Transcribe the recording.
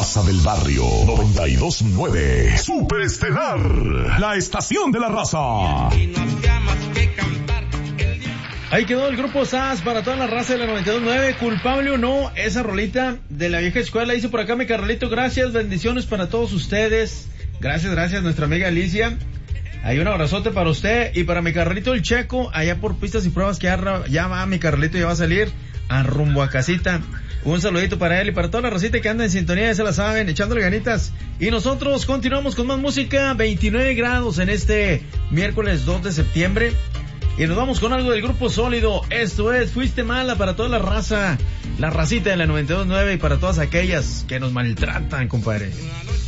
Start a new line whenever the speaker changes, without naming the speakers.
raza del barrio. 92.9 Superestelar, la estación de la raza.
Ahí quedó el grupo SAS para toda la raza de la 92.9. Culpable o no, esa rolita de la vieja escuela. Dice por acá mi carnalito, gracias, bendiciones para todos ustedes. Gracias, nuestra amiga Alicia. Hay un abrazote para usted y para mi carnalito el Checo, allá por pistas y pruebas que ya va mi carnalito, ya va a salir a rumbo a casita. Un saludito para él y para toda la racita que anda en sintonía, ya se la saben, echándole ganitas. Y nosotros continuamos con más música, 29 grados en este miércoles 2 de septiembre. Y nos vamos con algo del grupo Sólido. Esto es Fuiste Mala para toda la raza, la racita de la 92.9 y para todas aquellas que nos maltratan, compadre.